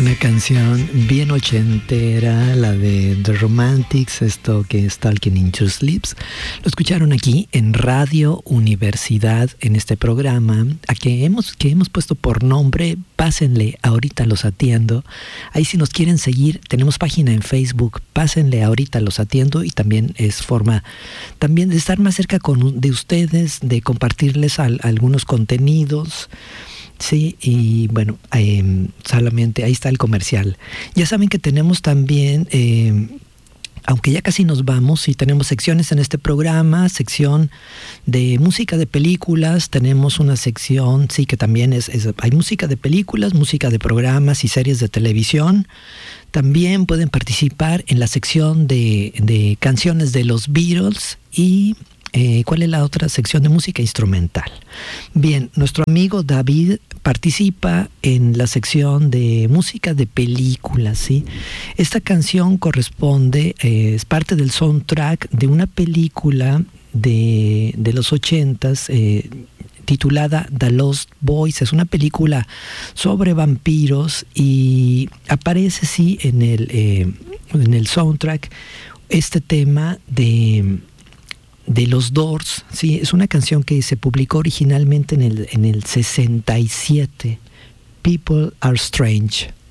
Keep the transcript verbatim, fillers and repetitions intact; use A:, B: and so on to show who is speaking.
A: Una canción bien ochentera, la de The Romantics, esto que es Talking in Your Sleeps. Lo escucharon aquí en Radio Universidad, en este programa, a que hemos, que hemos puesto por nombre Pásenle, ahorita los atiendo. Ahí si nos quieren seguir, tenemos página en Facebook, Pásenle, ahorita los atiendo, y también es forma también de estar más cerca con, de ustedes, de compartirles al, algunos contenidos. Sí, y bueno, eh, solamente ahí está el comercial. Ya saben que tenemos también, eh, aunque ya casi nos vamos, sí tenemos secciones en este programa, sección de música de películas, tenemos una sección, sí, que también es, es hay música de películas, música de programas y series de televisión. También pueden participar en la sección de, de canciones de los Beatles y... Eh, ¿cuál es la otra sección de música instrumental? Bien, nuestro amigo David participa en la sección de música de películas, ¿sí? Esta canción corresponde, eh, es parte del soundtrack de una película de, de los ochentas, eh, titulada The Lost Boys. Es una película sobre vampiros y aparece, sí, en el, eh, en el soundtrack este tema de... de los Doors, sí, es una canción que se publicó originalmente en el, en el sesenta y siete. People Are Strange.